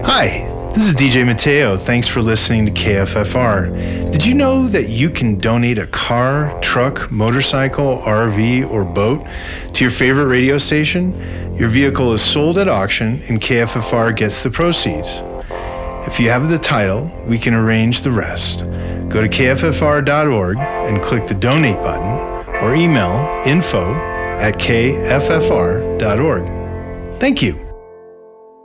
Hi, this is DJ Mateo. Thanks for listening to KFFR. Did you know that you can donate a car, truck, motorcycle, RV, or boat to your favorite radio station? Your vehicle is sold at auction and KFFR gets the proceeds. If you have the title, we can arrange the rest. Go to kffr.org and click the donate button or email info@kffr.org. Thank you.